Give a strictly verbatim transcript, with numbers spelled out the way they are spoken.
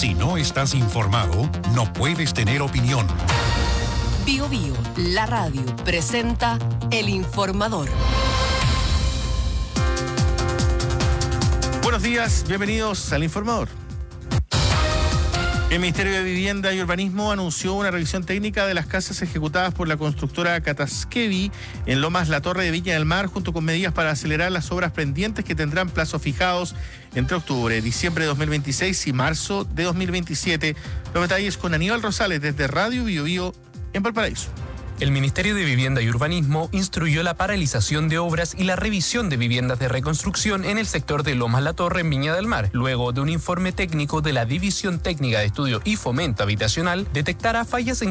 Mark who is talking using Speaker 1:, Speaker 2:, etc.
Speaker 1: Si no estás informado, no puedes tener opinión.
Speaker 2: Bio Bio, la radio, presenta El Informador.
Speaker 3: Buenos días, bienvenidos al Informador. El Ministerio de Vivienda y Urbanismo anunció una revisión técnica de las casas ejecutadas por la constructora Cataskevi en Lomas La Torre de Viña del Mar, junto con medidas para acelerar las obras pendientes que tendrán plazos fijados entre octubre, diciembre de dos mil veintiséis y marzo de dos mil veintisiete. Los detalles con Aníbal Rosales desde Radio Bio Bio en Valparaíso.
Speaker 4: El Ministerio de Vivienda y Urbanismo instruyó la paralización de obras y la revisión de viviendas de reconstrucción en el sector de Lomas La Torre en Viña del Mar, luego de un informe técnico de la División Técnica de Estudio y Fomento Habitacional detectara fallas en